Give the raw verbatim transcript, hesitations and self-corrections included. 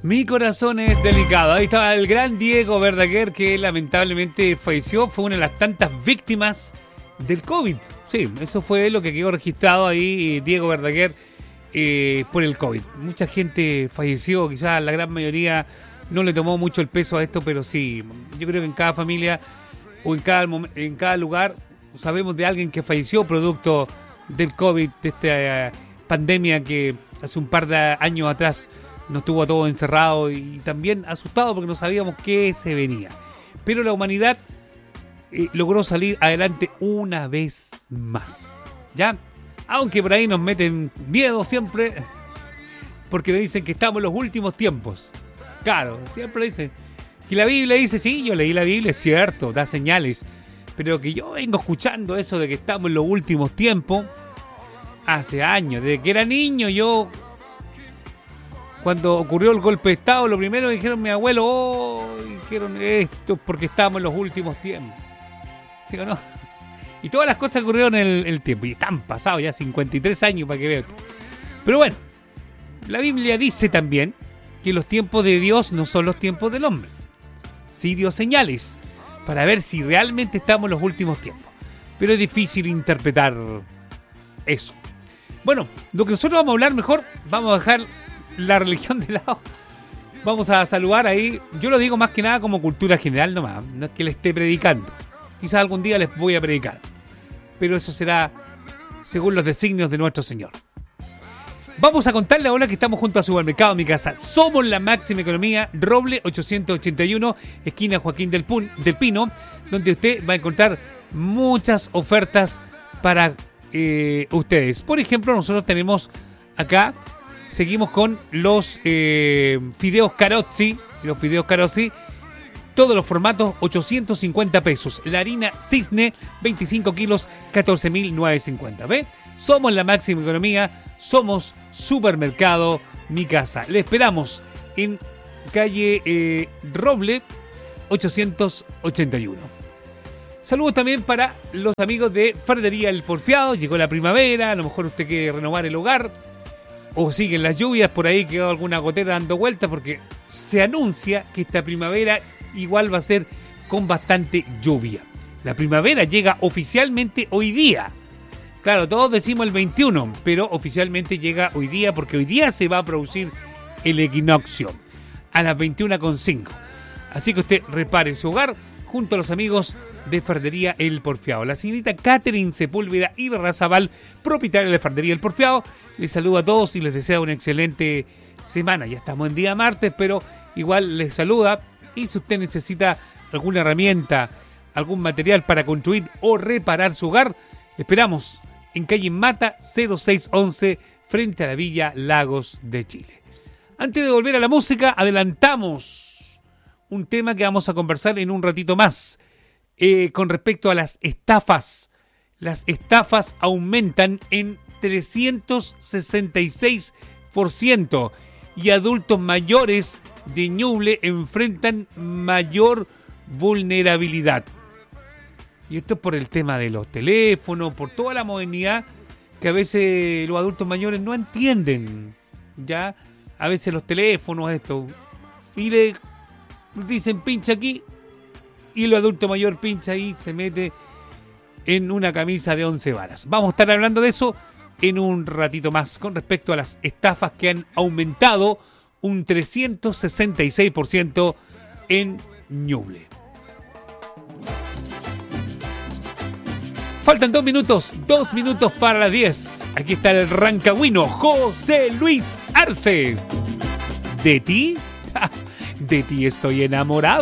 Mi corazón es delicado. Ahí estaba el gran Diego Verdaguer, que lamentablemente falleció. Fue una de las tantas víctimas del COVID. Sí, eso fue lo que quedó registrado ahí, Diego Verdaguer, eh, por el COVID. Mucha gente falleció, quizás la gran mayoría no le tomó mucho el peso a esto, pero sí, yo creo que en cada familia o en cada, en cada lugar sabemos de alguien que falleció producto del COVID, de esta eh, pandemia que hace un par de años atrás nos tuvo a todos encerrados y también asustados porque no sabíamos qué se venía. Pero la humanidad eh, logró salir adelante una vez más, ¿ya? Aunque por ahí nos meten miedo siempre, porque me dicen que estamos en los últimos tiempos. Claro, siempre dicen que la Biblia dice, sí, yo leí la Biblia, es cierto, da señales, pero que yo vengo escuchando eso de que estamos en los últimos tiempos hace años. Desde que era niño, yo, cuando ocurrió el golpe de Estado, lo primero que dijeron mi abuelo, oh, dijeron esto porque estamos en los últimos tiempos. ¿Sí o no? Y todas las cosas ocurrieron en el, el tiempo, y están pasados ya cincuenta y tres años para que vean. Pero bueno, la Biblia dice también que los tiempos de Dios no son los tiempos del hombre. Sí dio señales para ver si realmente estamos en los últimos tiempos. Pero es difícil interpretar eso. Bueno, lo que nosotros vamos a hablar mejor, vamos a dejar la religión de lado. Vamos a saludar ahí. Yo lo digo más que nada como cultura general nomás. No es que le esté predicando. Quizás algún día les voy a predicar. Pero eso será según los designios de nuestro Señor. Vamos a contarle ahora que estamos junto a Supermercado Mi Casa. Somos la máxima economía, Roble ochocientos ochenta y uno, esquina Joaquín del, Pun, del Pino, donde usted va a encontrar muchas ofertas para eh, ustedes. Por ejemplo, nosotros tenemos acá, seguimos con los eh, fideos Carozzi, los fideos Carozzi, todos los formatos, ochocientos cincuenta pesos. La harina Cisne, veinticinco kilos, catorce mil novecientos cincuenta. ¿Ve? Somos la máxima economía, somos Supermercado Mi Casa. Le esperamos en calle eh, Roble ochocientos ochenta y uno. Saludos también para los amigos de Ferretería El Porfiado. Llegó la primavera, a lo mejor usted quiere renovar el hogar o siguen las lluvias, por ahí quedó alguna gotera dando vueltas porque se anuncia que esta primavera igual va a ser con bastante lluvia. La primavera llega oficialmente hoy día. Claro, todos decimos el veintiuno, pero oficialmente llega hoy día porque hoy día se va a producir el equinoccio a las veintiuna cero cinco. Así que usted repare su hogar junto a los amigos de Ferretería El Porfiado. La señorita Catherine Sepúlveda y Razabal, propietaria de la Ferretería El Porfiado, les saluda a todos y les desea una excelente semana. Ya estamos en día martes, pero igual les saluda. Y si usted necesita alguna herramienta, algún material para construir o reparar su hogar, le esperamos en calle Mata cero seis once, frente a la Villa Lagos de Chile. Antes de volver a la música, adelantamos un tema que vamos a conversar en un ratito más. Eh, con respecto a las estafas. Las estafas aumentan en trescientos sesenta y seis por ciento y adultos mayores de Ñuble enfrentan mayor vulnerabilidad. Y esto es por el tema de los teléfonos, por toda la modernidad que a veces los adultos mayores no entienden. Ya, a veces los teléfonos, esto. Y le dicen pincha aquí y el adulto mayor pincha ahí, se mete en una camisa de once varas. Vamos a estar hablando de eso en un ratito más con respecto a las estafas que han aumentado un trescientos sesenta y seis por ciento en Ñuble. Faltan dos minutos, dos minutos para las diez. Aquí está el rancagüino José Luis Arce. ¿De ti? De ti estoy enamorado.